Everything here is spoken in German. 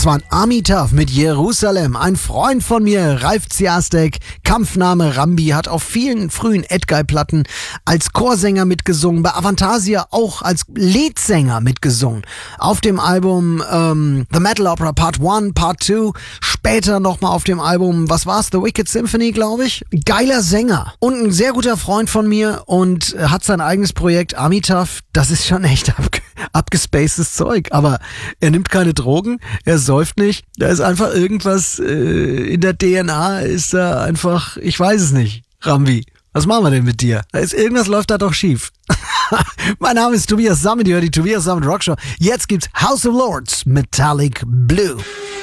Das war ein Amitav mit Jerusalem. Ein Freund von mir, Ralf Ziastek, Kampfname Rambi, hat auf vielen frühen Edguy-Platten als Chorsänger mitgesungen, bei Avantasia auch als Leadsänger mitgesungen. Auf dem Album The Metal Opera Part 1, Part 2, später nochmal auf dem Album, was war's, The Wicked Symphony, glaube ich. Geiler Sänger und ein sehr guter Freund von mir und hat sein eigenes Projekt Amitav. Das ist schon echt abgespacedes Zeug, aber er nimmt keine Drogen, er säuft nicht, da ist einfach irgendwas in der DNA, ist da einfach, ich weiß es nicht. Rambi, was machen wir denn mit dir? Irgendwas läuft da doch schief. Mein Name ist Tobias Sammet, ihr hört die Tobias Sammet Rockshow. Jetzt gibt's House of Lords, Metallic Blue.